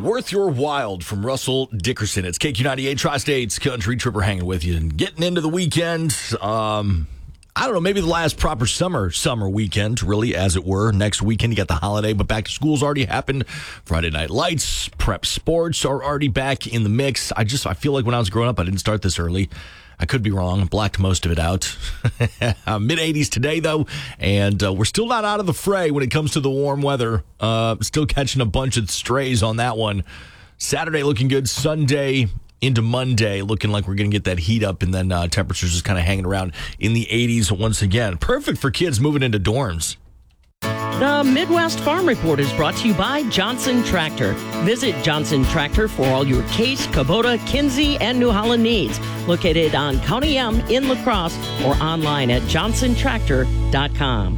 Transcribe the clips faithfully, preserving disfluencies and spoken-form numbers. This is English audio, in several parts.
Worth Your Wild from Russell Dickerson. It's K Q ninety-eight Tri-States Country Tripper hanging with you and getting into the weekend. Um, I don't know, maybe the last proper summer summer weekend, really, as it were. Next weekend, you got the holiday, but back to school's already happened. Friday Night Lights, prep sports are already back in the mix. I just, I feel like when I was growing up, I didn't start this early. I could be wrong. Blacked most of it out. mid eighties today, though, and uh, we're still not out of the fray when it comes to the warm weather. Uh, still catching a bunch of strays on that one. Saturday looking good. Sunday into Monday looking like we're going to get that heat up, and then uh, temperatures just kind of hanging around in the eighties once again. Perfect for kids moving into dorms. The Midwest Farm Report is brought to you by Johnson Tractor. Visit Johnson Tractor for all your Case, Kubota, Kinsey, and New Holland needs. Located on County M in La Crosse or online at johnson tractor dot com.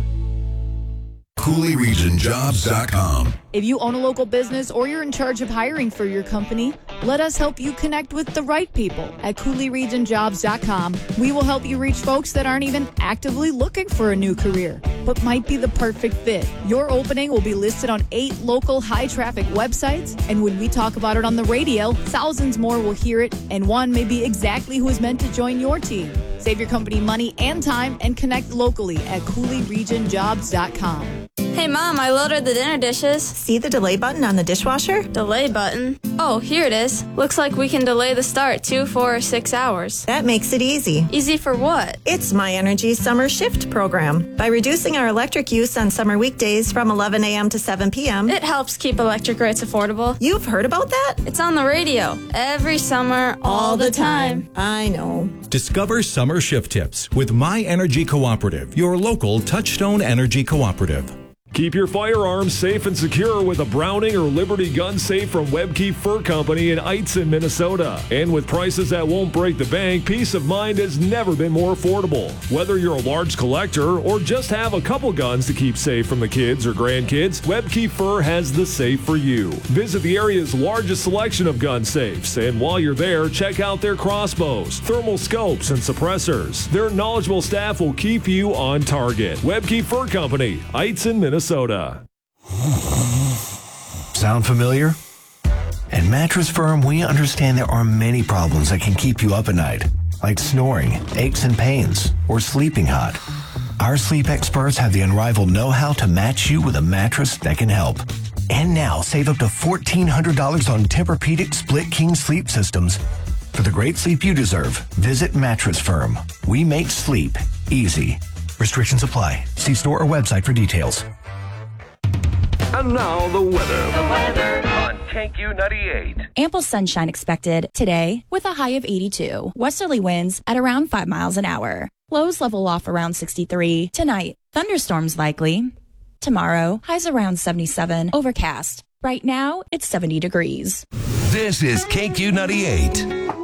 Coulee Region Jobs dot com. If you own a local business or you're in charge of hiring for your company, let us help you connect with the right people at Coulee Region Jobs dot com. We will help you reach folks that aren't even actively looking for a new career, but might be the perfect fit. Your opening will be listed on eight local high-traffic websites, and when we talk about it on the radio, thousands more will hear it, and one may be exactly who is meant to join your team. Save your company money and time and connect locally at Coulee Region Jobs dot com. Hey, Mom, I loaded the dinner dishes. See the delay button on the dishwasher? Delay button? Oh, here it is. Looks like we can delay the start two, four, or six hours. That makes it easy. Easy for what? It's My Energy Summer Shift program. By reducing our electric use on summer weekdays from eleven a.m. to seven p.m., it helps keep electric rates affordable. You've heard about that? It's on the radio. Every summer, all, all the time. time. I know. Discover summer shift tips with My Energy Cooperative, your local Touchstone Energy Cooperative. Keep your firearms safe and secure with a Browning or Liberty gun safe from Webke Fur Company in Eitzen, Minnesota. And with prices that won't break the bank, peace of mind has never been more affordable. Whether you're a large collector or just have a couple guns to keep safe from the kids or grandkids, Webke Fur has the safe for you. Visit the area's largest selection of gun safes, and while you're there, check out their crossbows, thermal scopes, and suppressors. Their knowledgeable staff will keep you on target. Webke Fur Company, Eitzen, Minnesota. Minnesota. Sound familiar? At Mattress Firm, we understand there are many problems that can keep you up at night, like snoring, aches and pains, or sleeping hot. Our sleep experts have the unrivaled know-how to match you with a mattress that can help. And now, save up to fourteen hundred dollars on Tempur-Pedic Split King sleep systems. For the great sleep you deserve, visit Mattress Firm. We make sleep easy. Restrictions apply. See store or website for details. And now the weather. The weather on K Q ninety-eight. Ample sunshine expected today with a high of eighty-two. Westerly winds at around five miles an hour. Lows level off around sixty-three. Tonight, thunderstorms likely. Tomorrow, highs around seventy-seven. Overcast. Right now, it's seventy degrees. This is K Q ninety-eight.